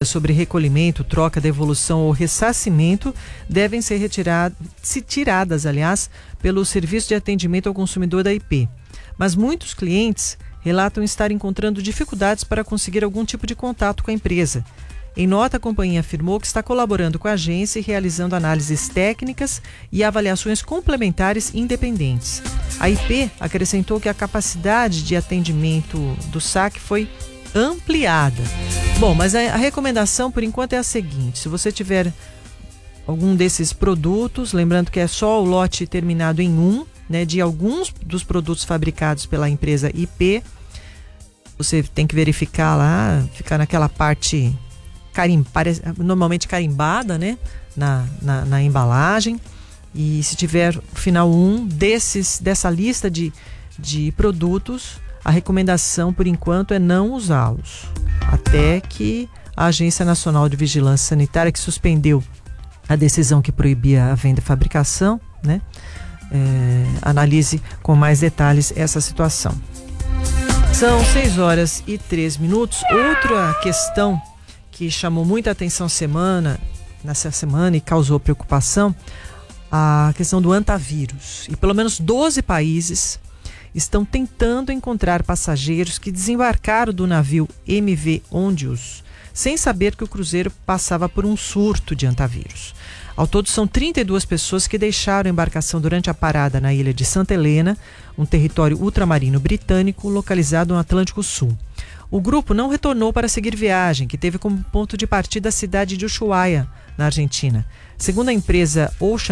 sobre recolhimento, troca, devolução ou ressarcimento devem ser tiradas, pelo Serviço de Atendimento ao Consumidor da IP. Mas muitos clientes relatam estar encontrando dificuldades para conseguir algum tipo de contato com a empresa. Em nota, a companhia afirmou que está colaborando com a agência e realizando análises técnicas e avaliações complementares independentes. A IP acrescentou que a capacidade de atendimento do saque foi ampliada. Bom, mas a recomendação por enquanto é a seguinte: se você tiver algum desses produtos, lembrando que é só o lote terminado em 1, né, de alguns dos produtos fabricados pela empresa IP, você tem que verificar lá, ficar naquela parte normalmente carimbada, né, na embalagem, e se tiver final 1 dessa lista de produtos, a recomendação por enquanto é não usá-los, até que a Agência Nacional de Vigilância Sanitária, que suspendeu a decisão que proibia a venda e fabricação, né, analise com mais detalhes essa situação. São 6h03. Outra questão que chamou muita atenção nessa semana e causou preocupação, a questão do antavírus. E pelo menos 12 países estão tentando encontrar passageiros que desembarcaram do navio MV Ondius sem saber que o cruzeiro passava por um surto de antavírus. Ao todo, são 32 pessoas que deixaram a embarcação durante a parada na ilha de Santa Helena, um território ultramarino britânico localizado no Atlântico Sul. O grupo não retornou para seguir viagem, que teve como ponto de partida a cidade de Ushuaia, na Argentina. Segundo a empresa Ocean